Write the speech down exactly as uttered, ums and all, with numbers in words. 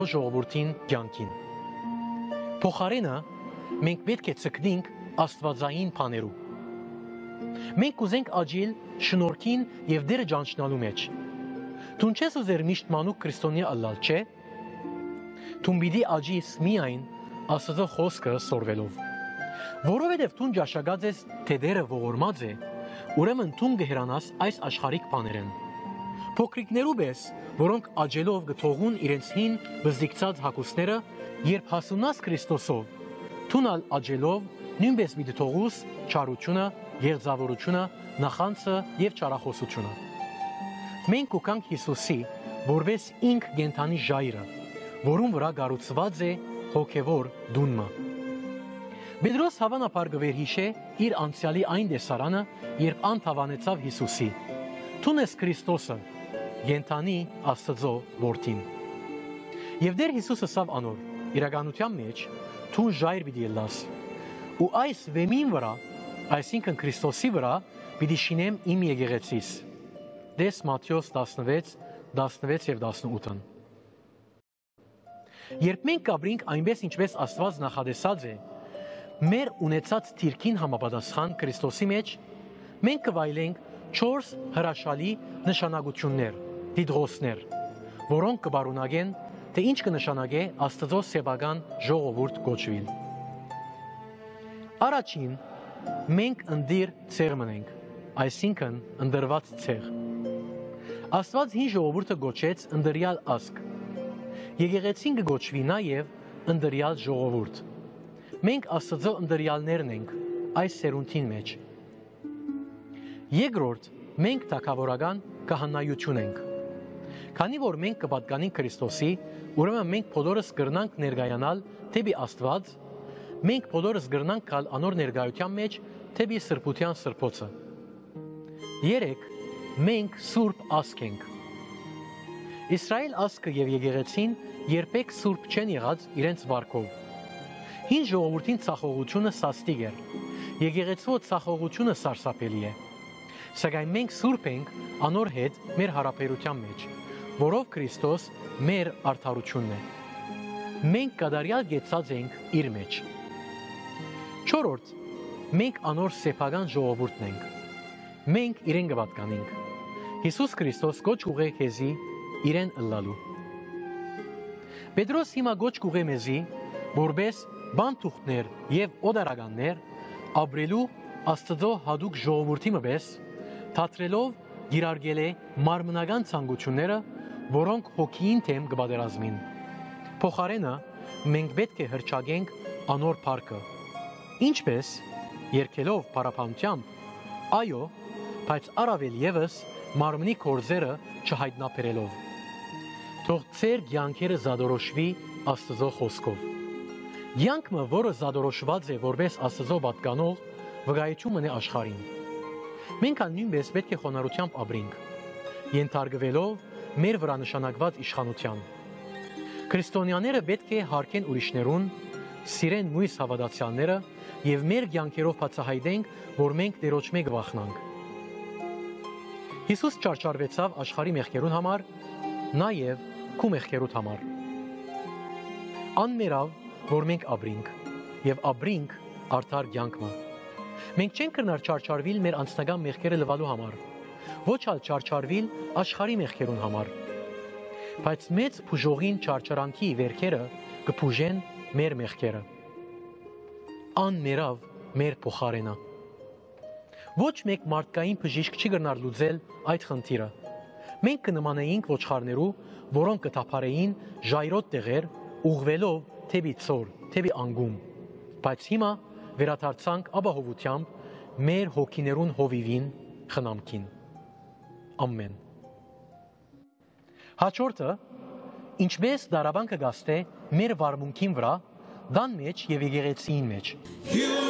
ժողովրդին կյանքին։ Փոխարենը մենք պետք է ցկնենք աստվածային բաներու։ Մենք կուզենք աճել շնորհքին եւ դերը ճանչնալու մեջ։ Դու չես ուզեր միշտ մանուկ քրիստոնյա ըլլալ, չէ՞։ Դու պիտի աճիս միայն Աստծո խոսքը սորվելով։ Որովհետև դու ճաշակած ես, թե դերը ողորմած է, ուրեմն դու կհեռանաս այս աշխարհիկ բաներեն։ Փոքրիկներու պես, որոնք աճելով գթողուն իրենց հին բզդիկցած հակուսները, երբ հասունաս Քրիստոսով, դունալ աճելով նույնպես մի դթողուս չարությունը, եղձավորությունը, նախանցը եւ չարախոսությունը։ Մենք ուկանք Հիսուսի, որպես ինք գենթանի ժայռը, որում վրա գառուցված է հոգևոր դունմը։ Պետրոս հավանաբար գվերհիշե իր անցյալի այն տեսարանը, երբ անթավանեցավ Հիսուսի։ Դու ես Քրիստոսը, գենթանի Աստծո որդին։ Եվ դեր Հիսուսը ասավ անոր. իրականության մեջ դու ժայռ պիտի ելնաս։ Ու այս վեմին վրա, այսինքն Քրիստոսի վրա, պիտի շինեմ իմ եկեղեցիս։ Դես Մատթեոս տասնվեց, տասնվեց եւ տասնութ։ Երբ մենք կաբրինք այնպես ինչպես Աստված նախադեսած է, մեր ունեցած թիրքին համապատասխան Քրիստոսի մեջ, մենք կվայելենք չորս հրաշալի նշանակություններ, դիդրոսներ, որոնք կբարունագեն, թե ինչ կնշանակե Աստծո սեփական ժողովուրդ կոչվել։ Առաջին, մենք ընդիր ցեղ մնենք, այսինքն ընդրված ցեղ։ Աստված հին ժողովուրդը գոչեց ընդրյալ ազգ։ Եկեղեցին կգոչվի նաև ընդրյալ ժողովուրդ։ Մենք Աստծո ընդրյալներն ենք այս սերունդին մեջ։ Երկրորդ, մենք թագավորական քահանայություն ենք։ Քանի որ մենք կպատկանենք Քրիստոսի, ուրեմն մենք բոլորս կրնանք ներկայանալ թեպի Աստված, մենք բոլորս կրնանք գալ անոր ներկայության մեջ թեպի սրբության սրբոցը։ Երեք, մենք սուրբ ազգ ենք։ Իսրայել ազգը եւ եկեղեցին երբեք սուրբ չեն եղած իրենց վարքով։ Հին ժողովրդին ցախողությունը սաստիկ էր, եկեղեցու ցախողությունը սարսափելի է։ Սակայն մենք սուրբ ենք անոր հետ մեր հարաբերության մեջ, որով Քրիստոս մեր արդարությունն է։ Մենք կատարյալ գեցած ենք իր մեջ։ Չորրորդ, մենք անոր սեփական ժողովուրդն ենք։ Մենք իրեն կպատկանենք։ Հիսուս Քրիստոս գոչ կուղե քեզի իրեն ըլլալու։ Պետրոս հիմա գոչ կուղե մեզի, որպես բանտուղտներ եւ օդարականներ, ապրելու Աստծո հատուկ ժողովրդի մպես, թատրելով գիրարգել է մարմնական ցանկությունները, որոնք հոգին թեմ կբادرազմին։ Փոխարենը մենք պետք է հրճագենք անոր փառքը։ Ինչպես երկելով փառապանությամբ, այո, բայց առավել եւս մարմնի կորձերը չհայտնաբերելով։ Թող ծեր կյանքերը զադորոշվի Աստծո խոսքով։ Կյանքը, որը զադորոշված է որպես Աստծո պատկանող, վկայություն ունի աշխարհին։ Մենք նույնպես պետք է խոնարհությամբ ապրենք, ենթարկվելով մեր վրա նշանակված իշխանության։ Քրիստոնյաները պետք է հարգեն ուրիշներուն, սիրեն մույս հավատացյալները եւ մեր կյանքերով բացահայտենք, որ մենք Տերոջ մեկ վախնանք։ Հիսուս չարչարվեցավ աշխարհի մեղքերուն համար, նաեւ քու մեղքերուդ համար։ Անմերավ, որ մենք ապրենք եւ ապրենք արդար կյանքը։ Մենք չենք կրնար չարչարվել մեր անձնական մեղքերը լվալու համար, ոչ ալ չարչարվել աշխարհի մեղքերուն համար։ Բայց մեծ բուժողին չարչարանքի վերքերը կբուժեն մեր մեղքերը։ Անմերավ մեր փոխարենը։ Ոչ մեկ մարդկային բժիշկ չի կրնար լուծել այդ խնդիրը։ Մենք կնմանեինք ոչխարներու, որոնք կթափարեին ժայռոտ տեղեր, ուղղվելով թեպի ծոր, թեպի անգում։ Բայց հիմա վերադարձանք ապահովությամբ մեր հոգիներուն հովիվին խնամքին։ Ամեն։ Հաջորդը, ինչպես դարաբան կգաստե մեր վարմունքին վրա, դան մեջ եւ եկեղեցին մեջ։